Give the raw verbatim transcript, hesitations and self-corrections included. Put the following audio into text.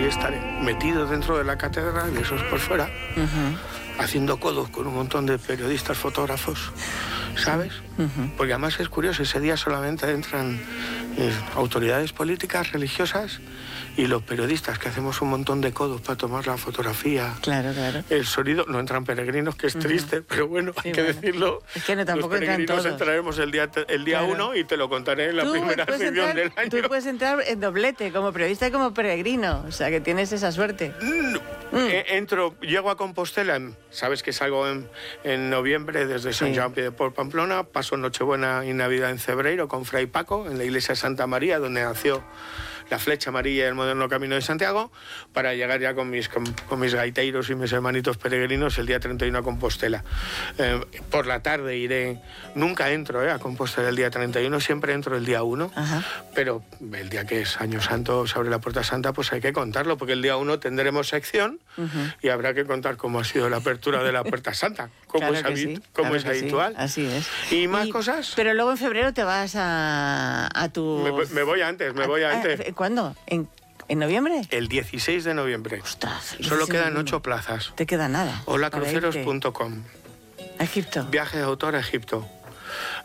ahí estaré, metido dentro de la catedral y esos por fuera, uh-huh. haciendo codos con un montón de periodistas, fotógrafos, ¿sabes? Uh-huh. Porque además es curioso, ese día solamente entran eh, autoridades políticas, religiosas, y los periodistas, que hacemos un montón de codos para tomar la fotografía. Claro, claro. El sonido, no entran peregrinos, que es uh-huh. triste, pero bueno, sí, hay que bueno. decirlo. Es que no, tampoco los peregrinos entran todos. entraremos el día el día claro. uno y te lo contaré en la tú primera sesión entrar, del año. Tú puedes entrar en doblete, como periodista y como peregrino, o sea que tienes esa suerte. No. Mm. Entro, llego a Compostela, sabes que salgo en, en noviembre desde San sí. Jean Pied de Port, Pamplona, paso Nochebuena y Navidad en Cebreiro con Fray Paco, en la iglesia de Santa María, donde nació la flecha amarilla del moderno Camino de Santiago, para llegar ya con mis, con, con mis gaiteiros y mis hermanitos peregrinos el día treinta y uno a Compostela. Eh, por la tarde iré, nunca entro eh, a Compostela el día treinta y uno, siempre entro el día uno, Ajá. pero el día que es Año Santo, se abre la Puerta Santa, pues hay que contarlo, porque el día uno tendremos sección uh-huh. y habrá que contar cómo ha sido la apertura de la Puerta Santa, cómo claro es, sí, cómo claro es habitual. Sí. Así es. ¿Y más y, cosas? Pero luego en febrero te vas a, a tu... Me, me voy antes, me voy a, antes. A, ¿Cuándo? ¿En, ¿En noviembre? El dieciséis de noviembre. Ostras. Solo quedan ocho plazas. Te queda nada. hola cruceros punto com. ¿A Egipto? Viaje de autor a Egipto.